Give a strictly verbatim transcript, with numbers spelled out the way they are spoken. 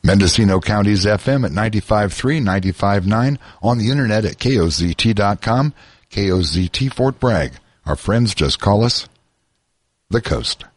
Mendocino County's F M at ninety-five point three, ninety-five point nine, on the internet at K O Z T dot com, K O Z T Fort Bragg. Our friends just call us the Coast.